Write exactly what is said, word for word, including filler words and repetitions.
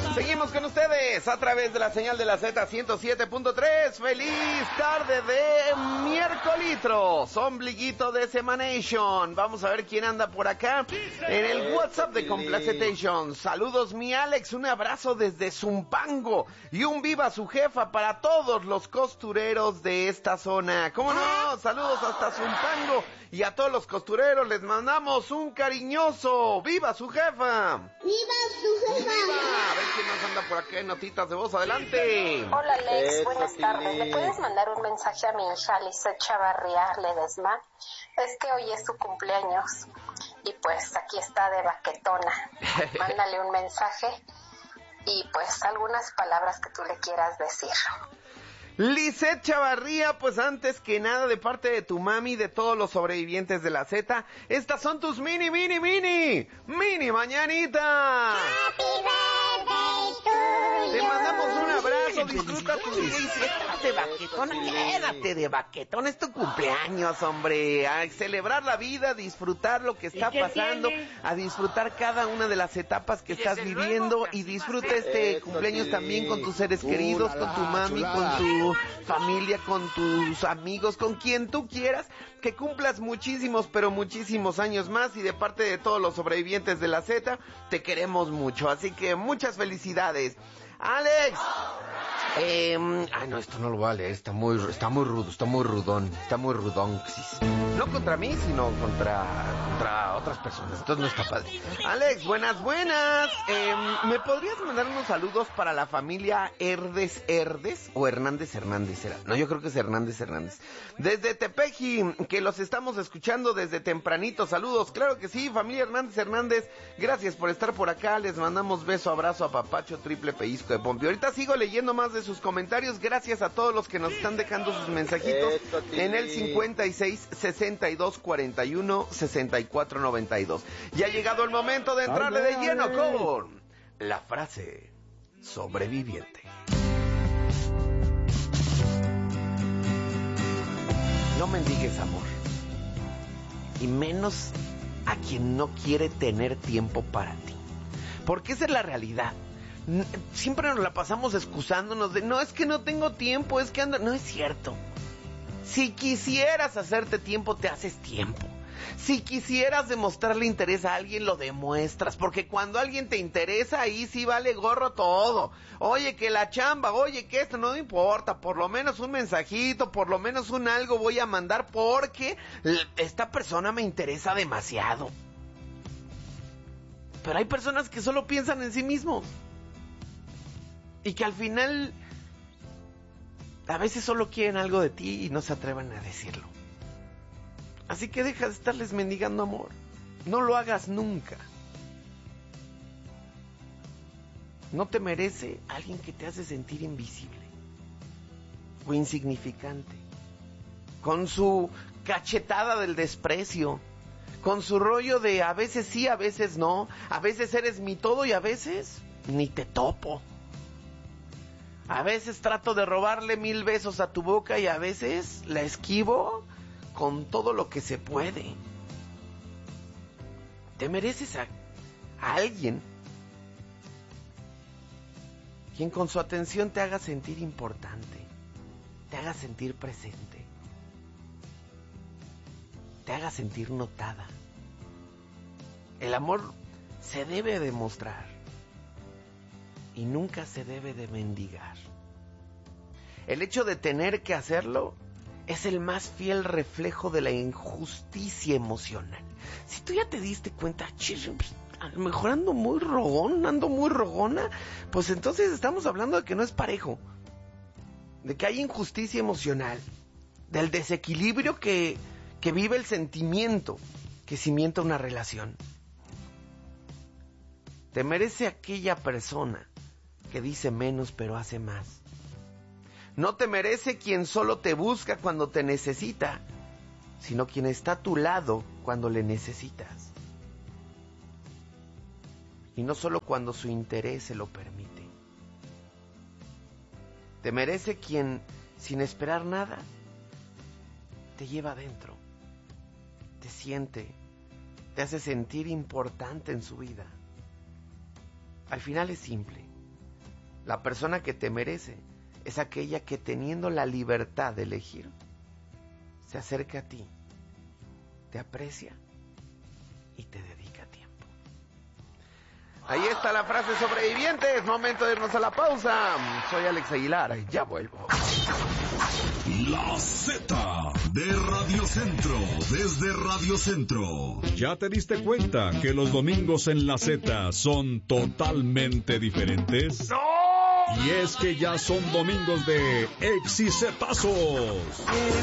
Seguimos con ustedes a través de la señal de la Z ciento siete punto tres. Feliz tarde de miércolitros, ombliguito de Semanation. Vamos a ver quién anda por acá en el WhatsApp de Complacetation. Saludos mi Alex, un abrazo desde Zumpango y un viva su jefa para todos los costureros de esta zona. ¿Cómo no? Saludos hasta Zumpango y a todos los costureros les mandamos un cariñoso viva su jefa. ¡Viva su jefa! ¡Viva! A ver quién nos anda por acá en notitas de voz. Adelante. Hola Alex, Eso, buenas Tilly. tardes. ¿Le puedes mandar un mensaje a mi hija Lizeth Chavarría Ledesma? Es que hoy es su cumpleaños y pues aquí está de baquetona. Mándale un mensaje y pues algunas palabras que tú le quieras decir. Lizeth Chavarría, pues antes que nada, de parte de tu mami y de todos los sobrevivientes de la Z, estas son tus mini, mini, mini, mini mañanitas. ¡Happy birthday to Te you! mandamos un abrazo, disfruta tu día y si estás de baquetón, quédate de baquetón, es tu cumpleaños, hombre, a celebrar la vida, a disfrutar lo que está pasando, a disfrutar cada una de las etapas que estás viviendo y disfruta este Eso, cumpleaños sí. también con tus seres queridos, con tu mami, con chulada. tu familia, con tus amigos, con quien tú quieras, que cumplas muchísimos, pero muchísimos años más y de parte de todos los sobrevivientes de la Z, te queremos mucho, así que muchas felicidades. Alex, eh, ah no, esto no lo voy a leer, está muy, está muy rudo, está muy rudón, está muy rudón, no contra mí, sino contra, contra otras personas, entonces no está padre. Alex, buenas, buenas, eh, ¿me podrías mandar unos saludos para la familia Herdes Herdes o Hernández Hernández era? No, yo creo que es Hernández Hernández. Desde Tepeji, que los estamos escuchando desde tempranito, saludos, claro que sí, familia Hernández Hernández, gracias por estar por acá, les mandamos beso, abrazo, a papacho, triple pellizco de pompi. Ahorita sigo leyendo más de sus comentarios, gracias a todos los que nos están dejando sus mensajitos Eso, Tilly. en el cincuenta y seis, sesenta y dos, cuarenta y uno, sesenta y cuatro, noventa y dos. Ya ha llegado el momento de entrarle de lleno con la frase sobreviviente. No mendigues amor, y menos a quien no quiere tener tiempo para ti, porque esa es la realidad. Siempre nos la pasamos excusándonos de, no, es que no tengo tiempo, es que ando... No es cierto. Si quisieras hacerte tiempo, te haces tiempo. Si quisieras demostrarle interés a alguien, lo demuestras, porque cuando alguien te interesa, ahí sí vale gorro todo. Oye, que la chamba, oye, que esto, no me importa, por lo menos un mensajito, por lo menos un algo voy a mandar, porque esta persona me interesa demasiado. Pero hay personas que solo piensan en sí mismos y que al final a veces solo quieren algo de ti y no se atreven a decirlo. Así que deja de estarles mendigando amor. No lo hagas nunca. No te merece alguien que te hace sentir invisible o insignificante, con su cachetada del desprecio, con su rollo de a veces sí, a veces no, a veces eres mi todo y a veces ni te topo. A veces trato de robarle mil besos a tu boca y a veces la esquivo con todo lo que se puede. Te mereces a, a alguien quien con su atención te haga sentir importante, te haga sentir presente, te haga sentir notada. El amor se debe demostrar y nunca se debe de mendigar. El hecho de tener que hacerlo es el más fiel reflejo de la injusticia emocional. Si tú ya te diste cuenta, chis, a lo mejor ando muy rogón, ando muy rogona, pues entonces estamos hablando de que no es parejo, de que hay injusticia emocional, del desequilibrio que, que vive el sentimiento que cimienta una relación. Te merece aquella persona que dice menos pero hace más. No te merece quien solo te busca cuando te necesita, sino quien está a tu lado cuando le necesitas. Y no solo cuando su interés se lo permite. Te merece quien, sin esperar nada, te lleva adentro, te siente, te hace sentir importante en su vida. Al final es simple. La persona que te merece es aquella que, teniendo la libertad de elegir, se acerca a ti, te aprecia y te dedica tiempo. Ahí está la frase sobreviviente. Es momento de irnos a la pausa. Soy Alex Aguilar, ya vuelvo. La Z de Radio Centro, desde Radio Centro. ¿Ya te diste cuenta que los domingos en la Z son totalmente diferentes? ¡No! Y es que ya son domingos de exicetazos.